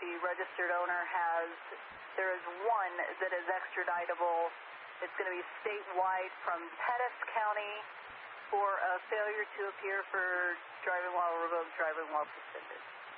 registered owner there is one that is extraditable. It's going to be statewide from Pettis County for a failure to appear for driving while revoked, driving while suspended.